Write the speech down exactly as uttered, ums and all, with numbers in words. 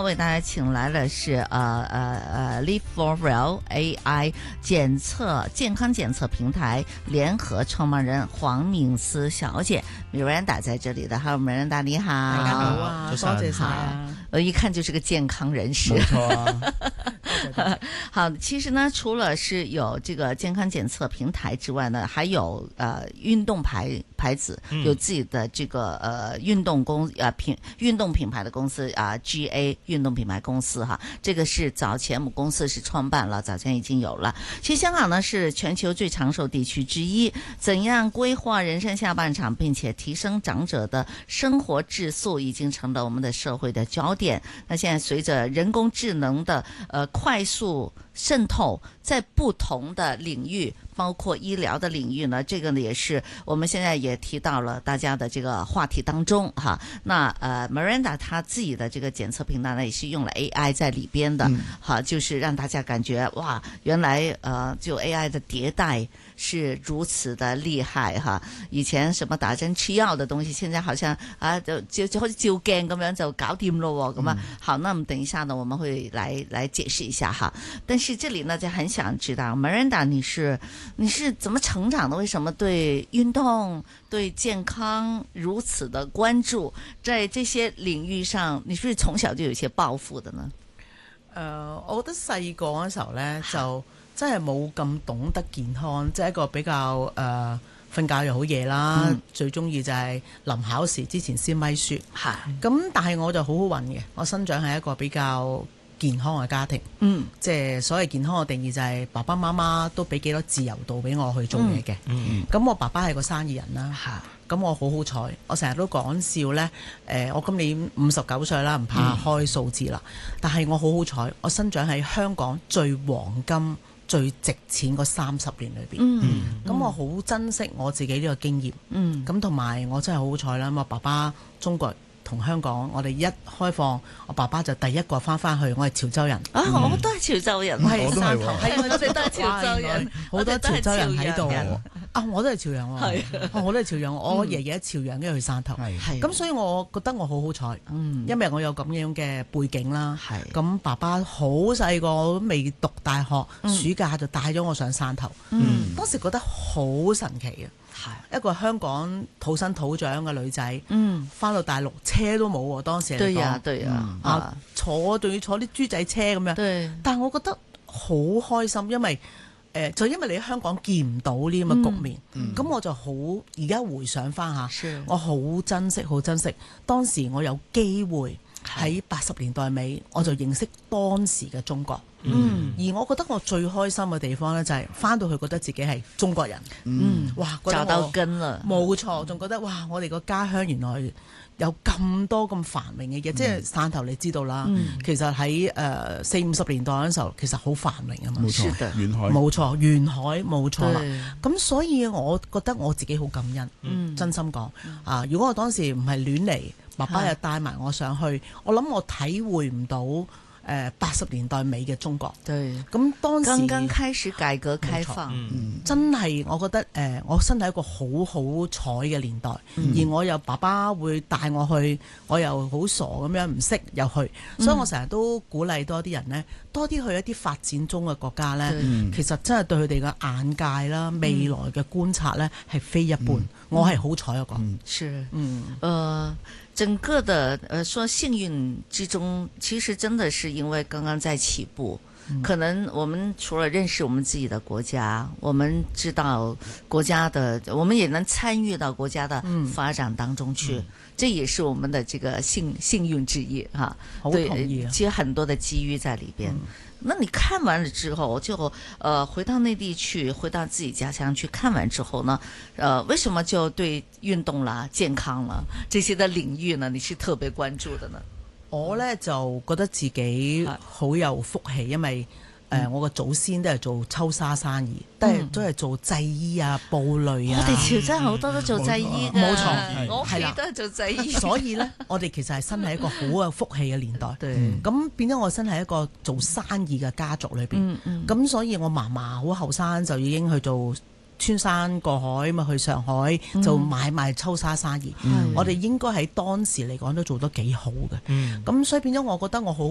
呢，為大家請來了是呃呃呃 Live for Well A I 檢測健康檢測平台聯合創辦人黃敏思小姐 Miranda 在這裡的。Hello Miranda， 你好。 大家好啊，多謝晒啊。 我一看就是個健康人士。 沒錯啊。 好，其實呢，除了是有這個健康檢測平台之外呢，還有呃運動牌牌子，有自己的這個呃運動公呃品運動品牌的公司啊、呃、G A 運動品牌公司哈，這個是早前母公司是創辦了，早前已經有了。其實香港呢是全球最長壽地區之一，怎樣規劃人生下半場，並且提升長者的生活質素，已經成了我們的社會的焦點。那現在隨着人工智能的呃快速滲透，在不同的領域，包括醫療的領域呢，這個呢也是我們現在也提到了大家的這個話題當中哈。那呃 Miranda 她自己的這個檢測平台呢，也是用了 A I 在裏邊的，哈、嗯，就是讓大家感覺哇，原來呃就 A I 的迭代是如此的厲害哈。以前什麼打針吃藥的東西，現在好像啊就就就好似照鏡咁樣就搞掂咯咁啊。好，那麼等一下呢，我們會來來解釋一下哈。但是這裡呢就很想知道 Miranda 你是你是怎麼成長的？為什麼對運動、對健康如此的關注？在這些領域上，你是不是從小就有一些抱負的呢？ 誒、呃，我覺得細個嗰時候呢，就真係冇咁懂得健康，即係一個比較誒瞓、呃、覺又好夜啦，嗯、最中意就係臨考試之前先咪書。係咁，但係我就好好運嘅，我生長係一個比較健康嘅家庭，嗯，即係所謂健康嘅定義就係爸爸媽媽都俾幾多自由度俾我去做嘢嘅，嗯，咁我爸爸係個生意人啦，咁我好好彩，我成日都講笑呢，誒，我今年五十九歲啦，唔怕開數字啦，嗯、但係我好好彩，我生長喺香港最黃金、最值錢嗰三十年裏邊，嗯，咁我好珍惜我自己呢個經驗，嗯，咁同埋我真係好好彩啦，我爸爸中國同香港，我哋一開放，我爸爸就第一個翻翻去，我係潮州人。啊， 嗯、我都係潮州人， 我係汕頭， 係我哋都係潮州人， 好多潮州人喺度。啊，我都係潮陽喎，係、哦，我都係潮陽，嗯、我爺爺喺潮陽，跟住去汕頭，係，咁所以我覺得我好好彩，嗯，因為我有咁樣嘅背景啦，係，咁爸爸好細個，我都未讀大學，嗯、暑假就帶咗我上汕頭，嗯，當時覺得好神奇啊！一個香港土生土長嘅女仔，嗯，翻到大陸車都冇喎，當時嚟講，對呀對呀，啊坐仲要坐啲豬仔車咁樣，對，但係我覺得好開心，因為誒、呃、就因為你喺香港見唔到呢啲咁嘅局面，咁、嗯嗯、我就好而家回想翻下，我好珍惜好珍惜當時我有機會喺八十年代尾，我就認識當時嘅中國。嗯，而我覺得我最開心嘅地方咧，就係翻到去覺得自己係中國人。嗯，哇， 找到根啦， 冇錯，仲覺得哇，我哋個家鄉原來有咁多咁繁榮嘅嘢，嗯、即係汕頭你知道啦。嗯、其實喺誒四五十年代嗰陣時候，其實好繁榮啊嘛。冇錯，沿海冇錯，沿海冇錯啦。咁所以我覺得我自己好感恩。嗯，真心講啊，如果我當時唔係亂嚟，爸爸又帶埋我上去，我諗我體會唔到。誒八十年代尾嘅中國，對，咁當時剛剛開始改革開放， 嗯、真係我覺得誒、呃，我身喺一個好好彩嘅年代，嗯、而我又爸爸會帶我去，我又好傻咁樣唔識又去，嗯、所以我成日都鼓勵多啲人呢，多啲去一啲發展中嘅國家呢。嗯、其實真係對佢哋嘅眼界啦、未來嘅觀察呢，係非一般。嗯、我係好彩一個， 嗯，是，嗯，呃。整個的，呃，說幸運之中，其實真的是因為剛剛在起步，嗯、可能我們除了認識我們自己的國家，我們知道國家的，我們也能參與到國家的發展當中去，嗯、這也是我們的這個幸幸運之一哈。好同意啊，其實很多的機遇在裏邊。嗯那你看完了之後，就呃回到內地去，回到自己家鄉去看完之後呢，呃，為什麼就對運動啦、健康啦這些的領域呢，你是特別關注的呢？ 我呢就覺得自己好有福氣，因為誒、呃，我個祖先都係做抽沙生意，都係、嗯、都係做製衣啊、布類啊。 我哋潮州好多都做製衣㗎， 冇錯， 我屋企都係做製衣。 所以咧，我哋其實係身喺一個好有福氣嘅年代。咁對、嗯、變咗我身喺一個做生意嘅家族裏邊。咁、嗯嗯、所以我嫲嫲好後生就已經去做。穿山過海嘛，去上海就買賣抽沙生意。嗯、我哋應該喺當時嚟講都做得幾好嘅。咁、嗯、所以變咗，我覺得我好